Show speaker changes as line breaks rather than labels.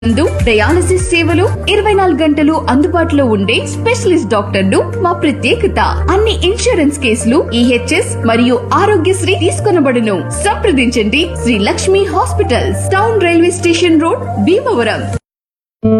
Dialysis సేవలు 24 గంటలు అందుబాటులో ఉండే స్పెషలిస్ట్ డాక్టర్లు మా ప్రత్యేకత. అన్ని ఇన్సూరెన్స్ కేసులు ఈహెచ్ఎస్ మరియు ఆరోగ్యశ్రీ తీసుకొనబడును. సంప్రదించండి Shri Lakshmi hospitals, town railway station road, Bhimavaram.